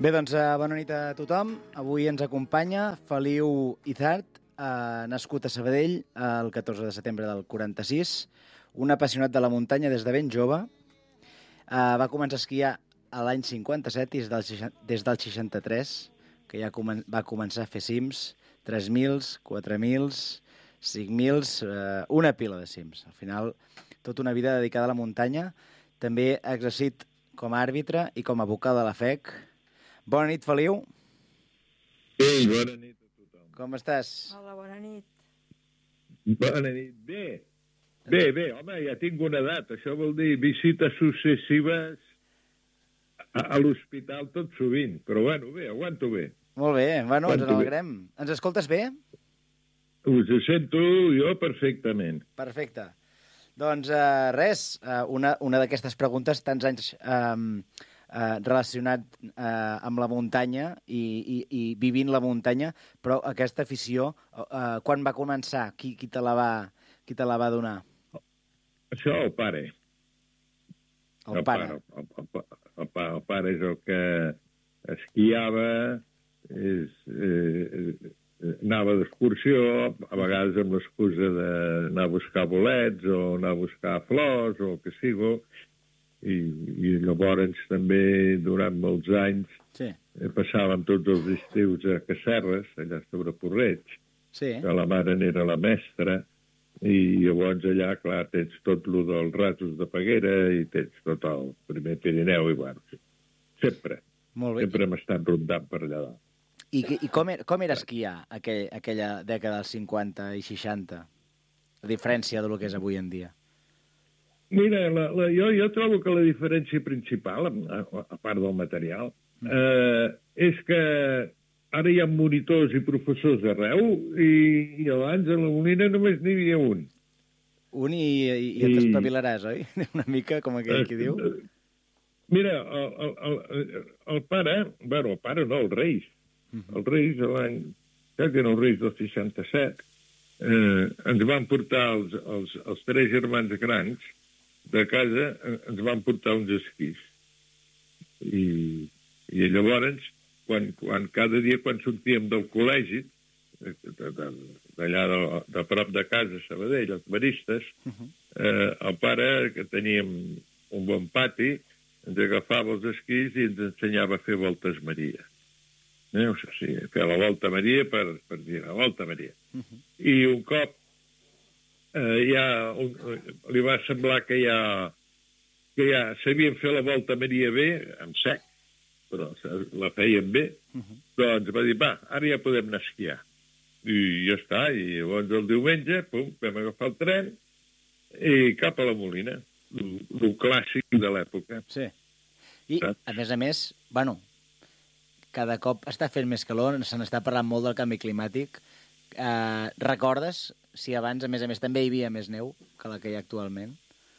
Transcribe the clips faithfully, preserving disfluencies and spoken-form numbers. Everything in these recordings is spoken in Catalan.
Bé, doncs, eh, bona nit a tothom. Avui ens acompanya Feliu Izard, eh, nascut a Sabadell el catorze de setembre del quaranta-sis, un apassionat de la muntanya des de ben jove. Eh, va començar a esquiar a l'any cinquanta-set i des del, des del seixanta-tres, que ja comen va començar a fer cims, tres mil, quatre mil, cinc mil, eh, una pila de cims. Al final, tota una vida dedicada a la muntanya. També ha exercit com a àrbitre i com a vocal de la F E C. Bona nit, Feliu. Ei, bona nit a tothom. Com estàs? Hola, bona nit. Bona nit. Bé, bé, bé, home, ja tinc una edat. Això vol dir visites successives a, a l'hospital tot sovint. Però bueno, bé, aguanto bé. Molt bé, bueno, ens Aguanto n'alegrem. Ens escoltes bé? Us sento jo perfectament. Perfecte. Doncs uh, res, uh, una, una d'aquestes preguntes, tants anys um, uh, relacionat uh, amb la muntanya i, i, i vivint la muntanya, però aquesta afició, uh, quan va començar? Qui, qui, te la va, qui te la va donar? Això el pare. El, el pare. pare. El, el, el, el, el pare és el que esquiava, és... Eh, anava d'excursió, a vegades amb l'excusa d'anar a buscar bolets o anar a buscar flors o el que sigui, i, i llavors també durant molts anys sí. passàvem tots els estius a Casserres, allà sobre Porreig, sí. que la mare n'era la mestra, i llavors allà, clar, tens tot lo dels rasos de Peguera i tens tot el primer Pirineu i bueno, sempre. Molt bé. Sempre hem estat rondant per allà dalt. I, i com, era, com era esquiar aquell, aquella dècada dels cinquanta i seixanta? A diferència del que és avui en dia. Mira, la, la, jo, jo trobo que la diferència principal, a, a part del material, mm. eh, és que ara hi ha monitors i professors arreu i, i abans a la Molina només n'hi havia un. Un i, i, i et espavilaràs, oi? Una mica, com aquell qui diu. Mira, el, el, el, el pare, bueno, el pare no, els Reis, els Reis, l'any, crec que eren els Reis del seixanta-set, eh, ens van portar els, els, els tres germans grans de casa, ens van portar uns esquís. I, i llavors, quan, quan cada dia, quan sortíem del col·legi, d'allà de, de prop de casa, Sabadell, els maristes, eh, el pare, que teníem un bon pati, ens agafava els esquís i ens ensenyava a fer voltes Maria. Eh, o sigui, fer la volta Maria per, per dir la volta Maria. Uh -huh. I un cop eh, ja un, li va semblar que ja, que ja sabien fer la volta Maria bé, en sec, però la feien bé, uh -huh. doncs va dir, va, ara ja podem anar a esquiar. I ja està, i llavors el diumenge, pum, vam agafar el tren i cap a la Molina, el clàssic de l'època. Sí. I, a més a més, bueno, cada cop està fent més calor, se n'està parlant molt del canvi climàtic. Eh, recordes si abans, a més a més, també hi havia més neu que la que hi ha actualment?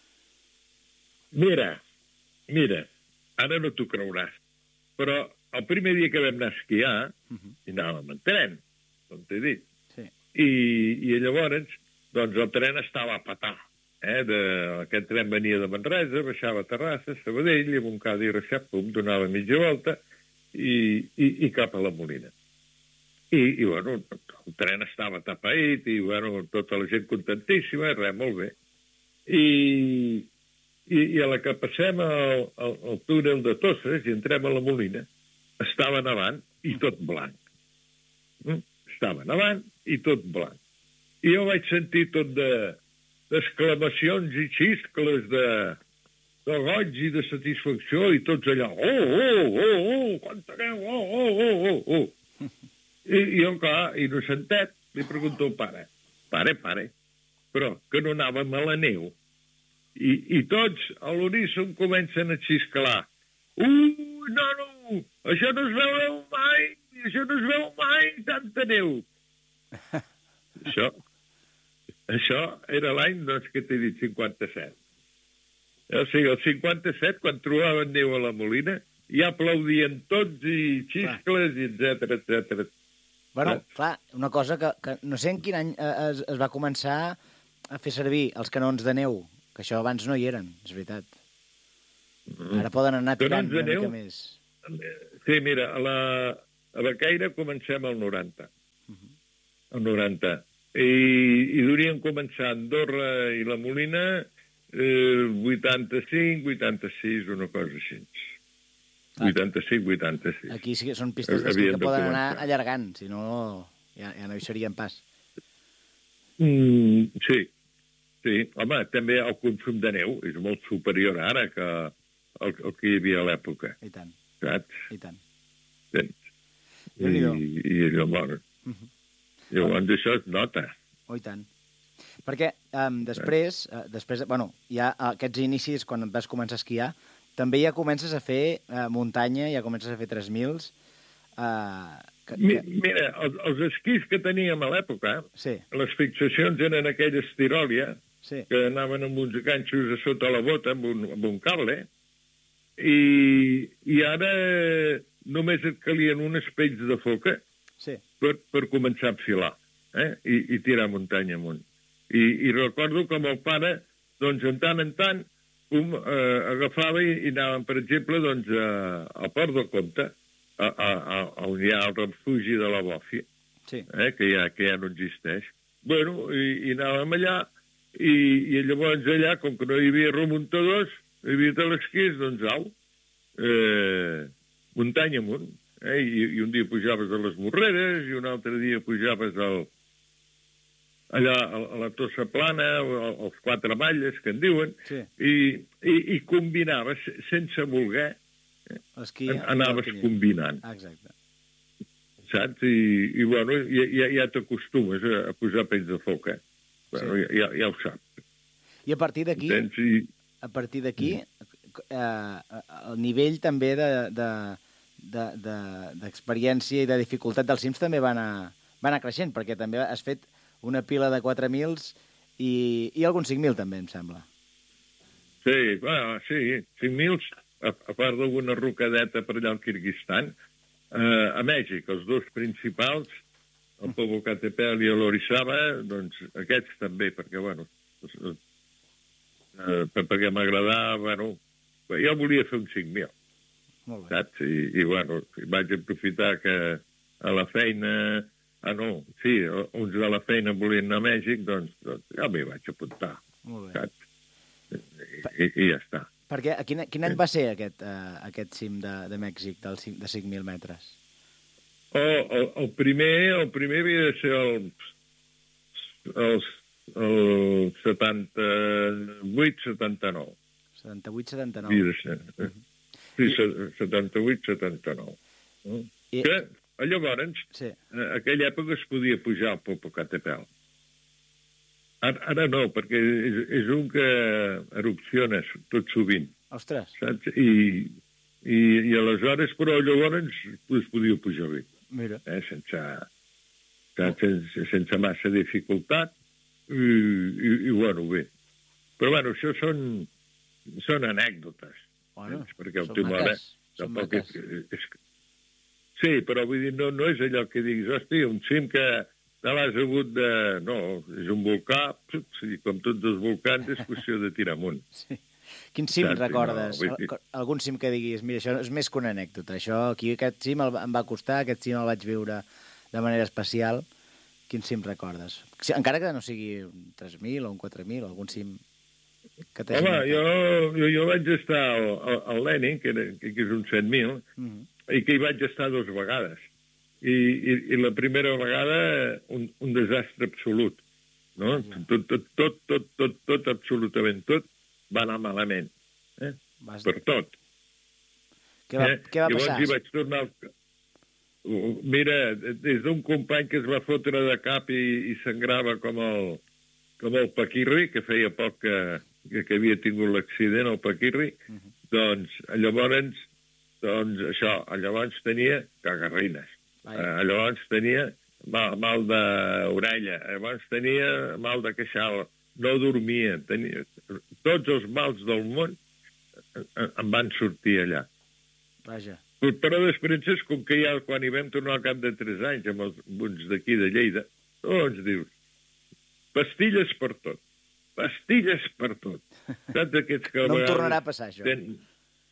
Mira, mira, ara no t'ho creuràs, però el primer dia que vam anar a esquiar, uh -huh. i anàvem en tren, com t'he dit, sí. I, i llavors, doncs el tren estava a petar. Eh, de, aquest tren venia de Manresa, baixava a Terrassa, Sabadell, i amb un cada i reixat, pum, donava mitja volta, I, i, i cap a la Molina. I, i bueno, el tren estava tapaït i, bueno, tota la gent contentíssima, i res, molt bé. I, i, i a la que passem al, al, al túnel de Tosses i entrem a la Molina, estava nevant i tot blanc. Mm? Estava nevant i tot blanc. I jo vaig sentir tot de d'exclamacions i xiscles de... de goig i de satisfacció, i tots allà, oh, oh, oh, oh, quanta neu, oh, oh, oh, oh, oh. I, i jo, clar, innocentet, li pregunto al pare, pare, pare, però que no anàvem a la neu. I, i tots a l'uníson comencen a xisclar. Ui, nano, això no es veu mai, això no es veu mai, tanta neu. això, això era l'any, doncs, que t'he dit, cinquanta-set. O sigui, el cinquanta-set, quan trobaven neu a la Molina, ja aplaudien tots i xiscles, i etcètera, etcètera. Bueno, clar, una cosa que, que no sé en quin any es, es va començar a fer servir els canons de neu, que això abans no hi eren, és veritat. Ara poden anar tirant una mica més. Sí, mira, a, la, a Becaire comencem al noranta. Uh-huh. Al noranta. I, i durien començar Andorra i la Molina eh, vuitanta-cinc, vuitanta-sis, una cosa així. Ah. vuitanta-cinc, vuitanta-sis. Aquí sí que són pistes d'esquí que poden anar allargant, si no, ja, ja no hi serien pas. Mm, sí, sí. Home, també el consum de neu és molt superior ara que el, el que hi havia a l'època. I tant. Saps? I tant. I, i, i llavors, uh-huh. llavors això es nota. Oh, i tant. Perquè um, després, uh, després, bueno, ja aquests inicis, quan vas començar a esquiar, també ja comences a fer uh, muntanya, ja comences a fer tres mils. Uh, que, que... Mira, els, els esquís que teníem a l'època, sí. Les fixacions eren aquelles tiròlia, sí. que anaven amb uns ganxos a sota la bota, amb un, amb un cable, i, i ara només et calien unes pells de foca sí. per, per començar a enfilar, eh? I, i tirar muntanya amunt. I, i recordo que el pare, doncs, en tant en tant, Um, eh, agafava i, i anàvem, per exemple, doncs, a, al Port del Comte, a, a, a, on hi ha el refugi de la Bòfia, sí. eh, que, ja, que ja no existeix. Bueno, i, i anàvem allà, i, i llavors allà, com que no hi havia remuntadors, hi havia telesquís, doncs, au, eh, muntanya amunt. Eh, i, I un dia pujaves a les Morreres, i un altre dia pujaves al... allà a la Tossa Plana, els Quatre Malles, que en diuen, sí. i, i, i combinaves, sense voler, Esquí, anaves combinant. Exacte. Saps? I, i bueno, ja, ja t'acostumes a, a posar pells de foc, eh? Bueno, sí. ja, ja ho saps. I a partir d'aquí, I... a partir d'aquí, eh, el nivell també de, de, de, de, d'experiència i de dificultat dels cims també va anar, va anar creixent, perquè també has fet una pila de quatre mils i, i alguns cinc mil, també, em sembla. Sí, bueno, sí, cinc mil, a, a part d'alguna rocadeta per allà al Kirguistan, eh, a Mèxic, els dos principals, el Popocatépetl i l'Orizaba, doncs aquests també, perquè, bueno, eh, perquè m'agradava, bueno, jo volia fer un cinc mil, saps? I, i, bueno, vaig aprofitar que a la feina... Ah, no, sí, uns de la feina volien anar a Mèxic, doncs, doncs ja m'hi vaig apuntar. Molt bé. I, i ja està. Perquè quin, quin any va ser aquest, uh, aquest cim de, de Mèxic, del cim, de cinc mil metres? Oh, el, el, primer, el primer havia de ser el, el, el setanta-vuit setanta-nou. setanta-vuit setanta-nou. Havia de ser. Uh-huh. Sí, setanta-vuit setanta-nou. Uh. I... Que, llavors, sí. En aquella època es podia pujar al Popocatépetl. Ara, ara no, perquè és, és un que erupciona tot sovint. Ostres. Saps? I, i, i aleshores, però llavors es podia pujar bé. Mira. Eh? Sense, sense, sense massa dificultat. I, i, i, bueno, bé. Però, bueno, això són, són anècdotes. Bueno, eh? Perquè són maques. Són maques. És, és, sí, però vull dir, no, no és allò que diguis, hòstia, un cim que te l'has hagut de... No, és un volcà, sí, com tots els volcans, és qüestió de tirar amunt. Sí. Quin cim Saps? recordes? No, dir... Algun cim que diguis, mira, això és més que una anècdota. Això, aquí aquest cim em va costar, aquest cim el vaig viure de manera especial. Quin cim recordes? Encara que no sigui un tres mil o un quatre mil, algun cim que t'hagi... Home, jo, jo, jo vaig estar al, al, al Lenin, que, era, que és un set mil, mm-hmm. i que hi vaig estar dues vegades. I, i, i la primera vegada un, un desastre absolut. No? Mm. Tot, tot, tot, tot, tot, tot, absolutament tot, va anar malament. Eh? Vas... Per tot. Què va, eh? què va Llavors passar? Hi vaig tornar... Al... Mira, des d'un company que es va fotre de cap i, i sangrava com el, com el Paquirri, que feia poc que, que, que havia tingut l'accident, el Paquirri, uh-huh. doncs llavors, doncs això, llavors tenia cagarrines. Uh, llavors tenia mal, mal d'orella, llavors tenia mal de queixal, no dormia, tenia... Tots els mals del món em van sortir allà. Vaja. Però després, com que ja quan hi vam tornar al cap de tres anys amb els uns d'aquí de Lleida, doncs dius, pastilles per tot, pastilles per tot. Saps aquests que... No em tornarà a passar, això. Ten...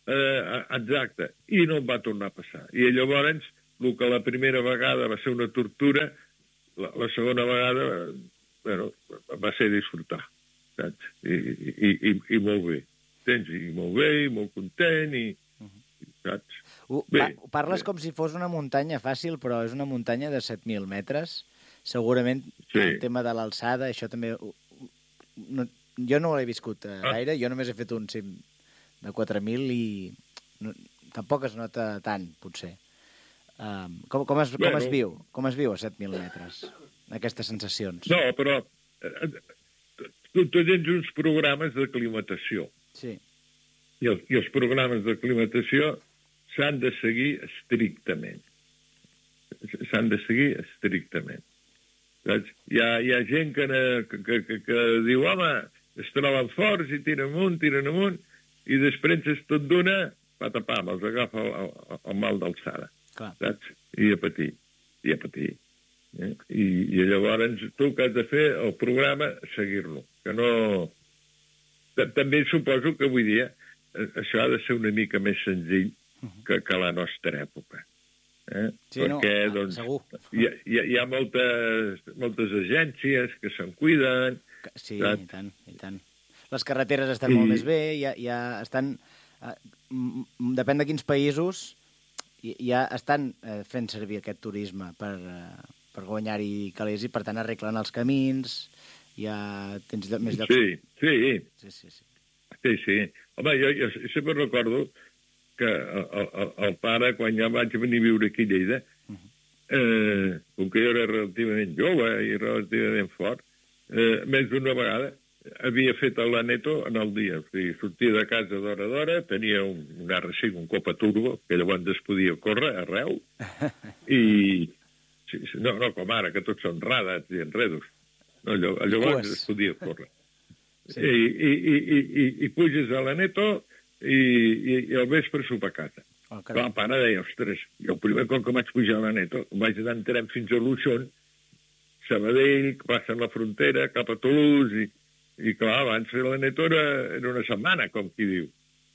eh, exacte, i no em va tornar a passar. I llavors, el que la primera vegada va ser una tortura, la, la segona vegada, bueno, va ser disfrutar, saps? I, i, i, i molt bé. Tens, i molt bé, i molt content, i, saps? Uh, Bé, pa parles bé. com si fos una muntanya fàcil, però és una muntanya de set mil metres. Segurament Sí. el tema de l'alçada, això també... No, jo no l'he viscut eh, Ah. gaire, jo només he fet un cim de quatre mil i no, tampoc es nota tant, potser. Um, com, com, es, com Bueno. es viu? Com es viu a set mil metres? Aquestes sensacions. No, però eh, tu, tu tens uns programes d'aclimatació. Sí. I, el, I els programes d'aclimatació s'han de seguir estrictament. S'han de seguir estrictament. Saps? Hi ha, hi ha gent que, que, que, que diu, home, es troben forts i tiren amunt, tiren amunt, i després és tot d'una, patapam, els agafa el, el, el mal d'alçada. Clar. Saps? I a patir. I a patir. Eh? I, I llavors tu que has de fer el programa, seguir-lo. Que no... També suposo que avui dia això ha de ser una mica més senzill que, que la nostra època. Eh? Sí, Perquè, no, doncs, segur. hi ha, hi ha, hi ha moltes, moltes agències que se'n cuiden. Sí, saps? i tant, i tant. Les carreteres estan I- molt més bé, ja, ja estan... eh, m- m- Depèn de quins països, i- ja estan eh, fent servir aquest turisme per, eh, per guanyar-hi calés i, per tant, arreglen els camins, ja tens lloc, més llocs... Sí, sí, Sí, sí, sí. sí, sí. Home, jo, jo sempre recordo que el, el, el pare, quan ja vaig venir a viure aquí a Lleida, eh, com que jo era relativament jove i relativament fort, eh, més d'una vegada havia fet l'aneto en el dia. O sigui, sortia de casa d'hora a d'hora, tenia un, un R cinc, un Copa Turbo, que llavors es podia córrer arreu, i... Sí, sí, no, no, com ara, que tots són radats i enredos. No, llavors, llavors Cues. es podia córrer. Sí. I, i, i, i, i, i puges a l'aneto i, i, i al vespre sopar a casa. Oh, Clar, el pare deia, ostres, jo el primer cop que vaig pujar a l'aneto, vaig anar entrant fins a Luixón, Sabadell, que passen la frontera, cap a Toulouse, i, i clar, abans fer l'aneto era, era una setmana, com qui diu.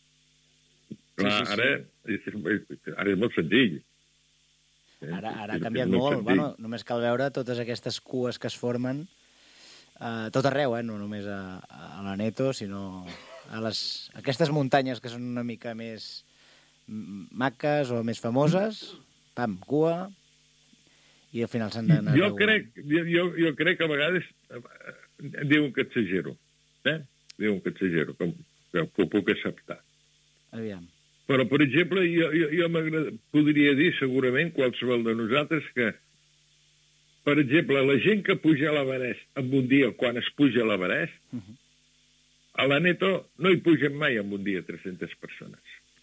Clar, sí, sí. ara, és, ara és molt senzill. Eh? Ara, ara ha És- és canviat molt. senzill. Bueno, només cal veure totes aquestes cues que es formen a tot arreu, eh? No només a, a l'Aneto, sinó a les, aquestes muntanyes que són una mica més m- maques o més famoses, pam, cua, i al final s'han d'anar... Jo regulant. crec, jo, jo, jo crec que a vegades eh, diuen que exagero. Eh? Diuen que exagero, com, que ho puc acceptar. Aviam. Però, per exemple, jo, jo, jo m'agrada- podria dir segurament qualsevol de nosaltres que, per exemple, la gent que puja a l'Everest en un dia, quan es puja a l'Everest, Uh -huh. a l'Aneto no hi pugen mai en un dia tres-centes persones.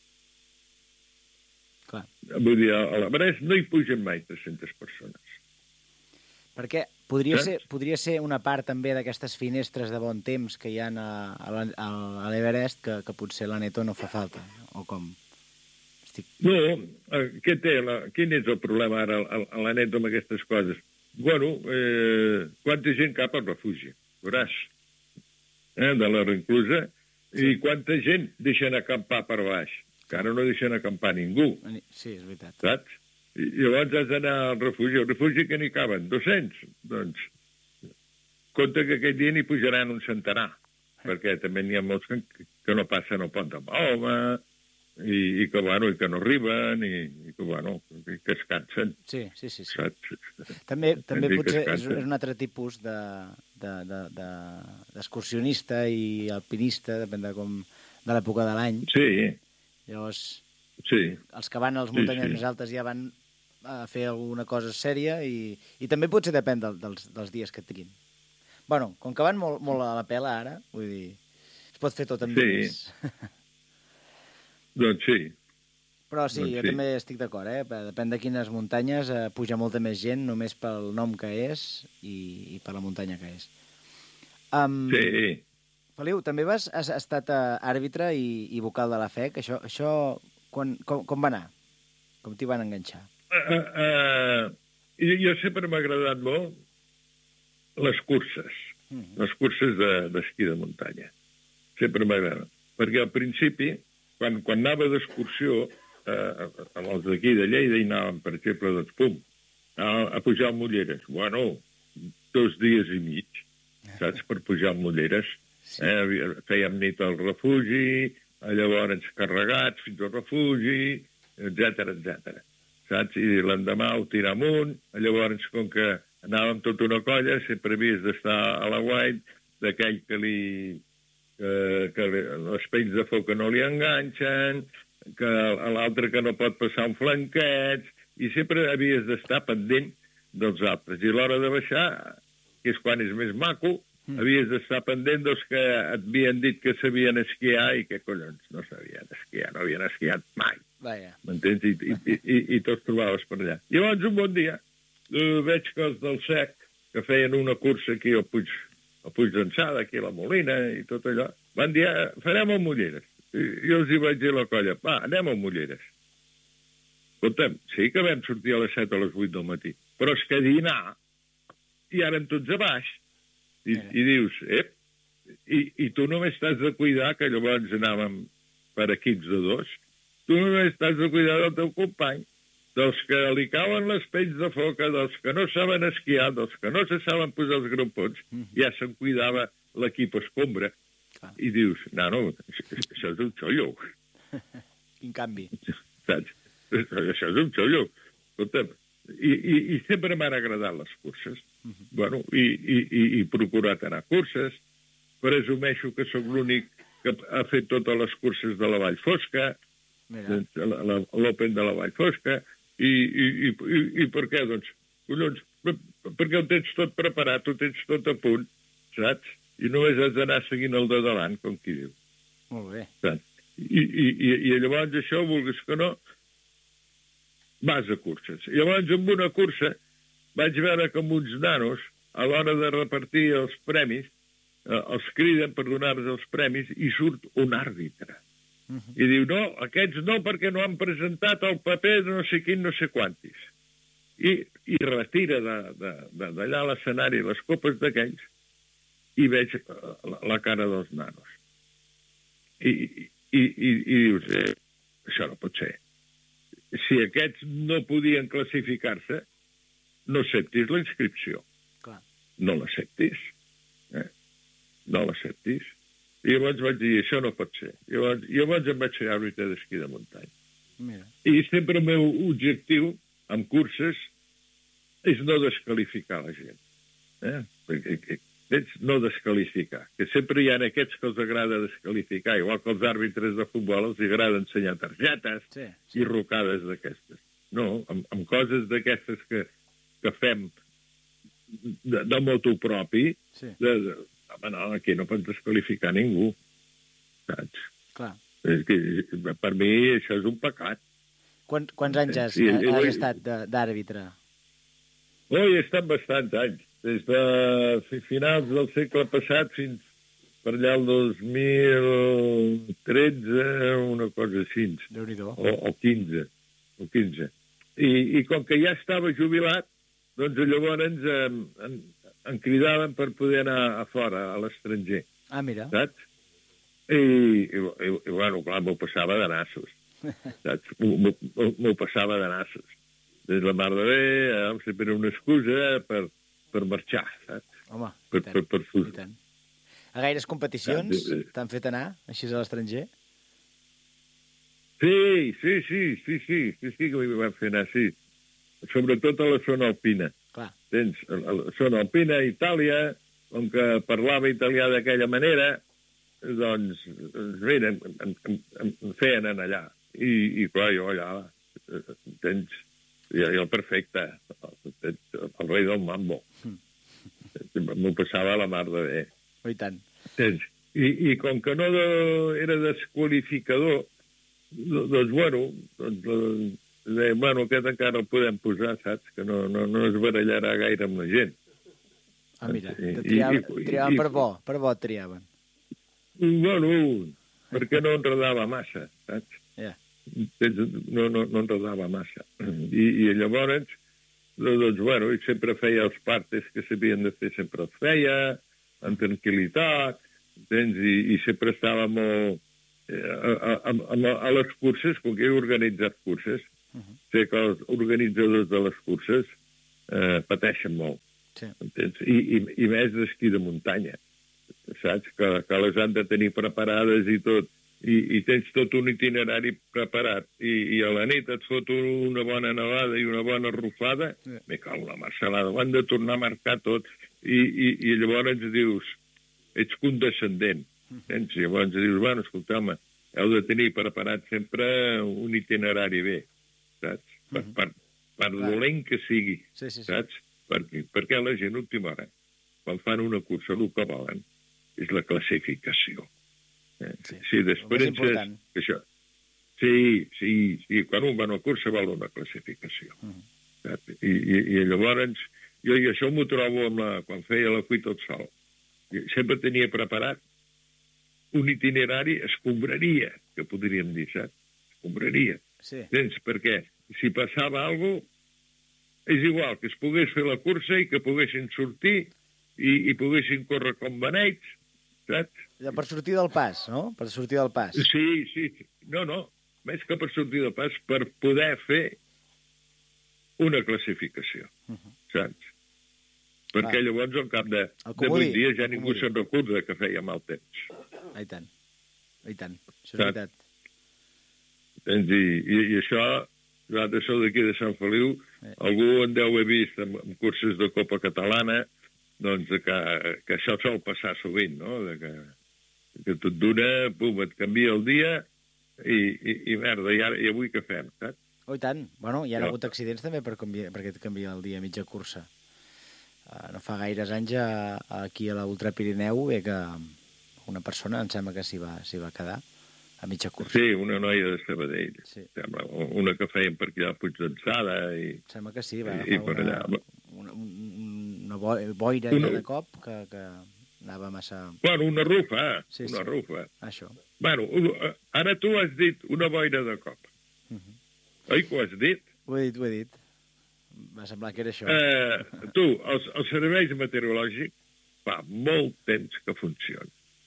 Clar. Vull dir, a l'Everest no hi pugen mai tres-centes persones. Perquè podria Saps? ser, podria ser una part també d'aquestes finestres de bon temps que hi ha a, a la- a l'Everest que, que potser l'Aneto no fa falta, o com? Estic... No, eh, què té la, quin és el problema ara a, a l'Aneto amb aquestes coses? Bueno, eh, quanta gent cap al refugi, veuràs, eh, de la reclusa, sí. I quanta gent deixen acampar per baix, que ara no deixen acampar ningú, Sí, és veritat. saps? I llavors has d'anar al refugi. Al refugi que n'hi caben? dos-cents? Doncs, compte que aquest dia n'hi pujaran un centenar, perquè també n'hi ha molts que, que no passen el pont de Mahoma, i, i, que, bueno, i que no arriben, i, i que, bueno, i que es cansen, Sí, sí, sí. sí. saps? També, també Dir que potser es és, cansen. és un altre tipus de, de, de, de, d'excursionista i alpinista, depèn de, com, de l'època de l'any. Sí, Llavors, sí. els que van a les Sí, muntanyes sí. més altes ja van a fer alguna cosa sèria i, i també potser depèn del, dels, dels dies que tinguin. Bueno, com que van molt, molt a la pela ara, vull dir, es pot fer tot amb Sí. diners. Doncs sí. Però sí, Doncs jo sí. també estic d'acord, eh? Depèn de quines muntanyes eh, puja molta més gent, només pel nom que és i, i per la muntanya que és. Um, Sí. Feliu, també vas, has estat uh, àrbitre i, i vocal de la F E C. Això, això quan, com, com va anar? Com t'hi van enganxar? Uh, uh, jo, jo sempre m'ha agradat molt les curses, Mm. les curses de- d'esquí de, de muntanya. Sempre m'ha agradat. Perquè al principi, quan, quan anava d'excursió, eh, amb els d'aquí de Lleida, hi anàvem, per exemple, doncs, pum, a, a pujar a Mulleres. Bueno, dos dies i mig, saps, per pujar a Mulleres. Sí. Eh, fèiem nit al refugi, llavors carregats fins al refugi, etcètera, etcètera. Saps? I l'endemà ho tirar amunt, llavors, com que anàvem tota una colla, sempre havies d'estar a la guait d'aquell que li... que, que li, les pells de foc que no li enganxen, que l'altre que no pot passar un flanquet, i sempre havies d'estar pendent dels altres. I a l'hora de baixar, que és quan és més maco, mm. havies d'estar pendent dels que et havien dit que sabien esquiar i que, collons, no sabien esquiar, no havien esquiat mai. M'entens? I, i, i, i tots trobaves per allà. Llavors, un bon dia, veig que els del S E C, que feien una cursa aquí al Puig, al Puig d'Ençada, aquí a la Molina i tot allò, van dir, farem a Mulleres. I jo els hi vaig dir a la colla, va, anem a Mulleres. Escolta'm, sí que vam sortir a les set o a les vuit del matí, però és que dinar i ara tots a baix. I, i dius, ep, i, i tu només t'has de cuidar, que llavors anàvem per equips de dos, tu només t'has de cuidar del teu company, dels que li cauen les pells de foca, dels que no saben esquiar, dels que no se saben posar els grampons, mm. ja se'n cuidava l'equip escombra. Ah. I dius, no, no, això és un xollo. Quin canvi. Saps? Això és un xollo. Escolta'm, i, i, i sempre m'han agradat les curses. Mm -hmm. Bueno, i, i, i, i procurat anar a curses. Presumeixo que sóc l'únic que ha fet totes les curses de la Vall Fosca, l'Open de la Vall Fosca, i, i, i, i, i per què? Doncs, collons, perquè ho tens tot preparat, ho tens tot a punt, saps? I només has d'anar seguint el de davant, com qui diu. Molt bé. Saps? I, i, i, I llavors això, vulguis que no, vas a curses. I llavors, amb una cursa, vaig veure que amb uns nanos, a l'hora de repartir els premis, eh, els criden per donar-los els premis i surt un àrbitre. Uh -huh. I diu, no, aquests no, perquè no han presentat el paper de no sé quin, no sé quantis. I, i retira d'allà a l'escenari les copes d'aquells i veig la, la cara dels nanos. I, i, i, i dius, eh, això no pot ser. Si aquests no podien classificar-se, no acceptis la inscripció. Clar. No l'acceptis. Eh? No l'acceptis. I llavors vaig dir, això no pot ser. Llavors, llavors em vaig fer àrbitre d'esquí de muntanya. Mira. I sempre el meu objectiu, amb curses, és no desqualificar la gent. Eh? Perquè, no desqualificar. Que sempre hi ha aquests que els agrada desqualificar, igual que els àrbitres de futbol els agrada ensenyar targetes sí, sí. i rocades d'aquestes. No, amb, amb coses d'aquestes que, que fem de, de motu propi, sí. de, de, home, no, aquí no pots desqualificar ningú, saps? Clar. És que, per mi això és un pecat. Quant, quants anys has, I, has, has estat d'àrbitre? Oh, he estat bastants anys. Des de finals del segle passat fins per allà el dos mil tretze, una cosa així. Déu-n'hi-do. O, o quinze. O quinze. I, I com que ja estava jubilat, doncs llavors ens en, en, en cridaven per poder anar a fora, a l'estranger. Ah, mira. Saps? I, i, i, i bueno, clar, m'ho passava de nassos. Saps? M'ho passava de nassos. Des la mar de bé, eh, sempre era una excusa per, per marxar, saps? Home, per, i tant, per, per, per... i tant. A gaires competicions t'han fet anar, així a l'estranger? Sí, sí, sí, sí, sí, sí, sí que m'hi van fer anar, sí. Sobretot a la zona alpina. Clar. Tens, a la zona alpina, a Itàlia, on que parlava italià d'aquella manera, doncs, mira, em, em, em feien anar allà. I, i clar, jo allà, tens, jo, jo perfecte, el, el rei del mambo. Mm. M'ho passava a la mar de bé. Oh, i tant. Tens, i, i com que no de, era desqualificador, doncs, bueno, doncs, deia, bueno, aquest encara el podem posar, saps? Que no, no, no es barallarà gaire amb la gent. Ah, mira, triaven, I, i, triaven i, per bo, per bo triaven. Bueno, perquè no enredava massa, saps? Yeah. No, no, no enredava massa. I, i llavors, doncs, bueno, i sempre feia els partes que s'havien de fer, sempre els feia, amb tranquil·litat, tens, i, i sempre estava molt... a, a, a, a les curses, com que he organitzat curses, uh -huh. sé que els organitzadors de les curses eh, pateixen molt. Sí. I, i, I més d'esquí de muntanya, saps? Que, que les han de tenir preparades i tot. I, i tens tot un itinerari preparat. I, i a la nit et fot una bona nevada i una bona rufada, sí. Me cau la marcelada. Ho han de tornar a marcar tot. I, i, i llavors dius, ets condescendent. Tens? I llavors dius, bueno, escolteu-me, heu de tenir preparat sempre un itinerari bé, saps? Per, uh -huh. per, per dolent que sigui, sí, sí, sí. Saps? Perquè, perquè la gent, última hora, quan fan una cursa, el que volen és la classificació. Eh? Sí, sí, després és això. Sí, sí, sí, quan un va a una cursa vol una classificació. Uh -huh. I, i, I llavors, jo i això m'ho trobo amb la, quan feia la Cuita al Sol. Sempre tenia preparat un itinerari escombraria, que podríem dir, saps? Escombraria. Sí. Tens? Perquè si passava alguna cosa, és igual que es pogués fer la cursa i que poguessin sortir i, i poguessin córrer com beneits, saps? Ja per sortir del pas, no? Per sortir del pas. Sí, sí. No, no. Més que per sortir del pas, per poder fer una classificació, uh -huh. saps? Perquè ah. llavors, al cap de, de vuit dies, ja ningú se'n recorda que feia mal temps. Ah, i tant. I tant. Això és veritat. I, i, i això, nosaltres som d'aquí de Sant Feliu, eh. algú en deu haver vist en, en curses de Copa Catalana, doncs que, que això sol passar sovint, no? De que, que tot d'una, pum, et canvia el dia i, i, i merda, i, ara, i avui què fem, saps? Oh, i tant. Bueno, hi ha no. hagut accidents també per canviar, perquè et canvia el dia a mitja cursa. Uh, no fa gaires anys a, aquí a l'Ultra Pirineu ve que una persona, em sembla que s'hi va, s'hi va quedar a mitja cursa. Sí, una noia de Sabadell. Sí. Sembla, una que feien per aquí a Puig d'Ençada. I, em sembla que sí, va i, agafar i una, una, una, una boira una... de cop que, que anava massa... Bueno, una rufa, sí, una sí. rufa. Això. Bueno, ara tu has dit una boira de cop. Uh -huh. Oi que ho has dit? Ho he dit, ho he dit. Va semblar que era això. Eh, tu, els, els serveis meteorològics fa molt temps que funcionen.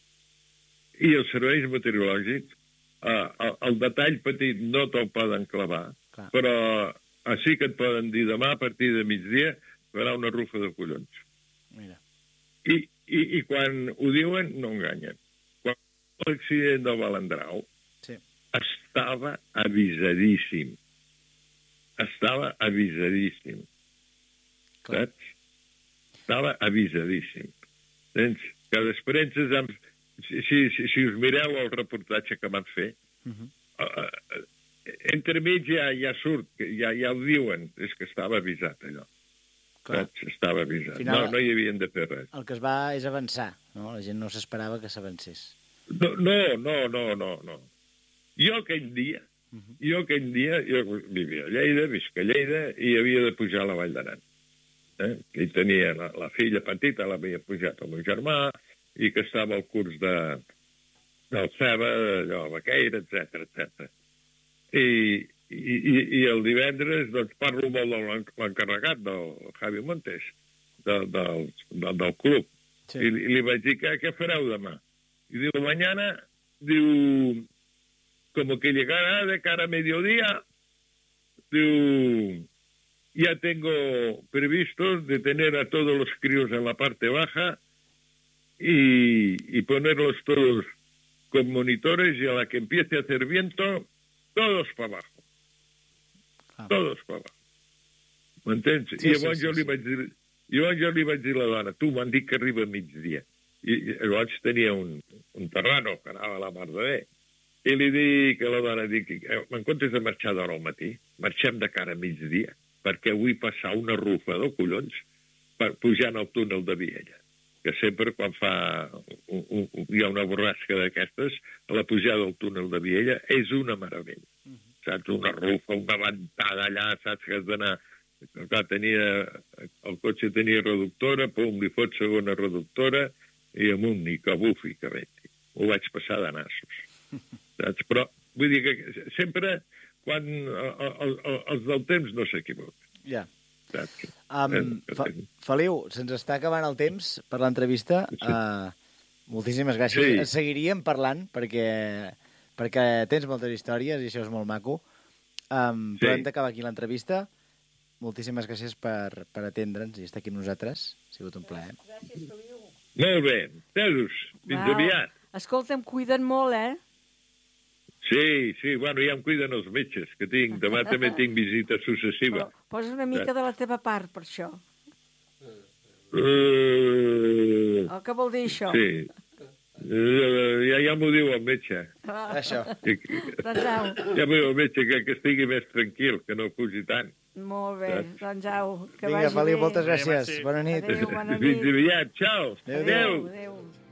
I els serveis meteorològics, eh, el, el detall petit no te'l poden clavar, clar. Però així que et poden dir demà a partir de migdia farà una rufa de collons. Mira. I, i, i quan ho diuen, no enganyen. Quan l'accident del Balandrau sí. estava avisadíssim. Estava avisadíssim. Clar. Saps? Estava avisadíssim. Tens? Que després, si, si, si, si us mireu el reportatge que van fer, uh -huh. uh, entremig ja, ja surt, ja, ja ho diuen, és que estava avisat allò. Saps? Estava avisat. Final, no, no hi havien de fer res. El que es va és avançar, no? La gent no s'esperava que s'avancés. No, no, no, no, no, no. Jo aquell dia, uh -huh. jo aquell dia, jo vivia a Lleida, visc a Lleida, i havia de pujar a la Vall d'Aran. Eh? I tenia la, la filla petita, l'havia pujat el meu germà, i que estava al curs de, del Ceba, allò, Baqueira, etcètera, etcètera. I, i, i el divendres, doncs, parlo molt de l'encarregat, del Javi Montes, de, del, del, del club. Sí. I, I li vaig dir, què, què fareu demà? I diu, mañana, diu, como que llegará de cara a mediodía, diu, ya tengo previstos de tener a todos los críos en la parte baja y, y ponerlos todos con monitores, y a la que empiece a hacer viento, todos para abajo. Ah. Todos para abajo. M'entens? Sí, I llavors sí, sí, jo, li sí. Vaig dir, llavors jo li vaig dir a la dona, tu m'han dit que arriba a migdia. I, i llavors tenia un, un terrano que anava a la mar de bé. I li dic a la dona, dic, en comptes de marxar d'hora al matí, marxem de cara a migdia, perquè vull passar una rufa de collons per pujant al túnel de Viella. Que sempre quan fa un, un, un, hi ha una borrasca d'aquestes, a la pujada del túnel de Viella és una meravella. Uh -huh. Saps? Una rufa, una ventada allà, saps que has d'anar... Clar, tenia... El cotxe tenia reductora, pum, li fot segona reductora, i amunt, i que bufi, que venti. Ho vaig passar de nassos. Saps? Però, vull dir que sempre, quan el, el, els del temps no s'equivoquen. Ja. Um, Fa Feliu, se'ns està acabant el temps per l'entrevista. Sí. Uh, moltíssimes gràcies. Sí. Seguiríem parlant, perquè perquè tens moltes històries i això és molt maco. Um, Sí. Però hem d'acabar aquí l'entrevista. Moltíssimes gràcies per, per atendre'ns i estar aquí amb nosaltres. Ha sigut un plaer. Gràcies, Feliu. Molt bé, Teus, fins Val. aviat. Escolta, em cuiden molt, eh? Sí, sí, bueno, ja em cuiden els metges, que tinc, demà també tinc visita successiva. Però posa una mica de la teva part, per això. Uh, El que vol dir això? sí, uh, ja, ja m'ho diu el metge. Ah, Això. Que, doncs au, ja m'ho diu el metge que, que estigui més tranquil, que no fugi tant. molt bé, doncs au, que Vinga, vagi Feliu, bé. moltes gràcies. merci. Bona nit. Adéu, bona Fins nit. aviat, ciao. Adéu, Adéu, adéu.